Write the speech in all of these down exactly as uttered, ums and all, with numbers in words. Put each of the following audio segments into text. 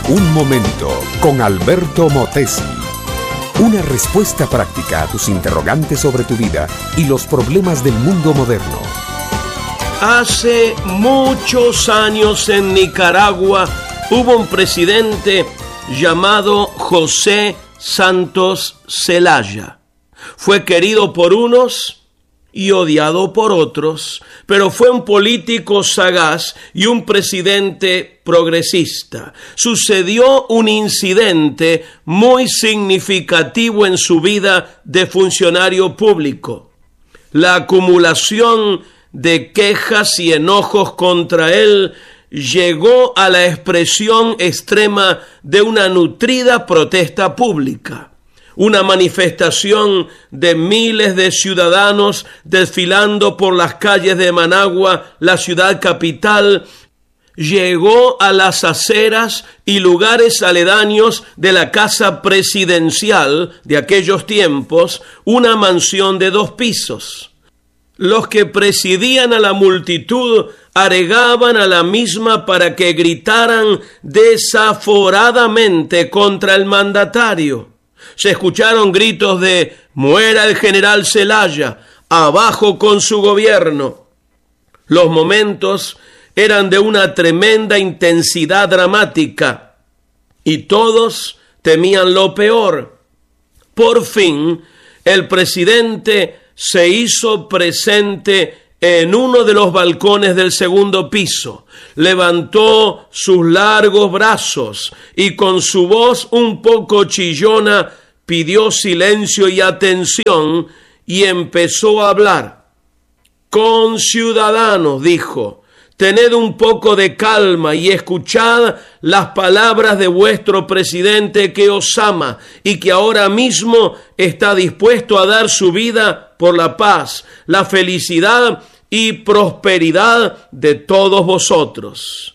Un momento con Alberto Motesi. Una respuesta práctica a tus interrogantes sobre tu vida y los problemas del mundo moderno. Hace muchos años en Nicaragua hubo un presidente llamado José Santos Zelaya. Fue querido por unos y odiado por otros, pero fue un político sagaz y un presidente progresista. Sucedió un incidente muy significativo en su vida de funcionario público. La acumulación de quejas y enojos contra él llegó a la expresión extrema de una nutrida protesta pública. Una manifestación de miles de ciudadanos desfilando por las calles de Managua, la ciudad capital, llegó a las aceras y lugares aledaños de la casa presidencial de aquellos tiempos, una mansión de dos pisos. Los que presidían a la multitud aregaban a la misma para que gritaran desaforadamente contra el mandatario. Se escucharon gritos de «Muera el general Zelaya! ¡Abajo con su gobierno!». Los momentos eran de una tremenda intensidad dramática y todos temían lo peor. Por fin, el presidente se hizo presente en uno de los balcones del segundo piso, levantó sus largos brazos y con su voz un poco chillona pidió silencio y atención y empezó a hablar. «Conciudadanos», dijo, «tened un poco de calma y escuchad las palabras de vuestro presidente que os ama y que ahora mismo está dispuesto a dar su vida por la paz, la felicidad y prosperidad de todos vosotros».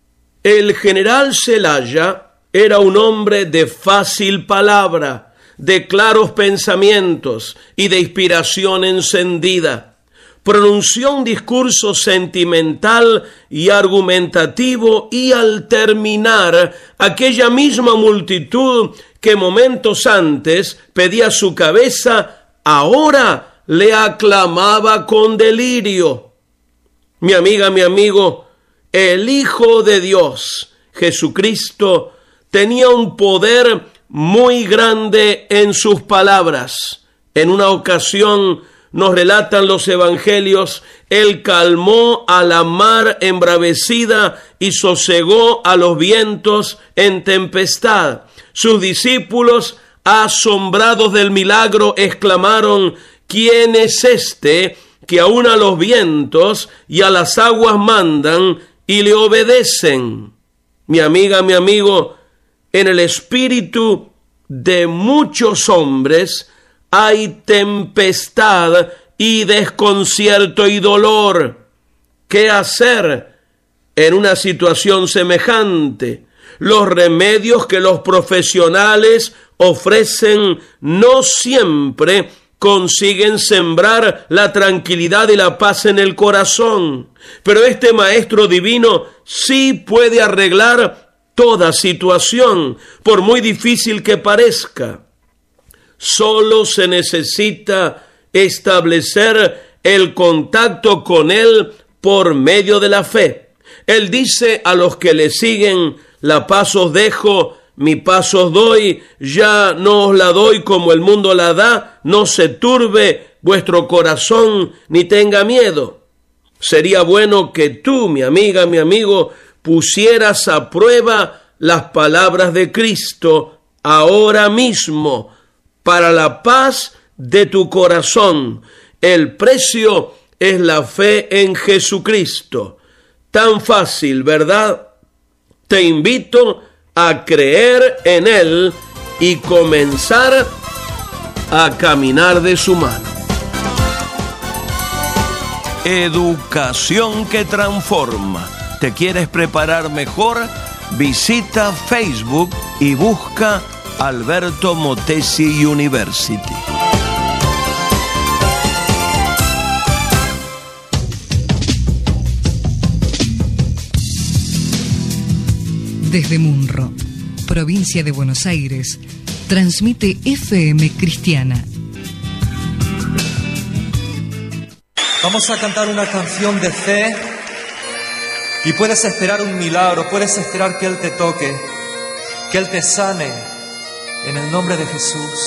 El general Zelaya era un hombre de fácil palabra, de claros pensamientos y de inspiración encendida. Pronunció un discurso sentimental y argumentativo y al terminar, aquella misma multitud que momentos antes pedía su cabeza, ahora le aclamaba con delirio. Mi amiga, mi amigo, el Hijo de Dios, Jesucristo, tenía un poder muy grande en sus palabras. En una ocasión, nos relatan los evangelios, él calmó a la mar embravecida y sosegó a los vientos en tempestad. Sus discípulos, asombrados del milagro, exclamaron: «¿Quién es este que aún a los vientos y a las aguas mandan y le obedecen?» Mi amiga, mi amigo, en el espíritu de muchos hombres hay tempestad y desconcierto y dolor. ¿Qué hacer en una situación semejante? Los remedios que los profesionales ofrecen no siempre consiguen sembrar la tranquilidad y la paz en el corazón, pero este Maestro Divino sí puede arreglar toda situación, por muy difícil que parezca. Solo se necesita establecer el contacto con Él por medio de la fe. Él dice a los que le siguen: «La paz os dejo, mi paz os doy, ya no os la doy como el mundo la da, no se turbe vuestro corazón ni tenga miedo». Sería bueno que tú, mi amiga, mi amigo, pusieras a prueba las palabras de Cristo ahora mismo para la paz de tu corazón. El precio es la fe en Jesucristo. Tan fácil, ¿verdad? Te invito a creer en Él y comenzar a caminar de su mano. Educación que transforma. ¿Te quieres preparar mejor? Visita Facebook y busca Alberto Motesi University. Desde Munro, provincia de Buenos Aires, transmite F M Cristiana. Vamos a cantar una canción de fe y puedes esperar un milagro, puedes esperar que Él te toque, que Él te sane en el nombre de Jesús.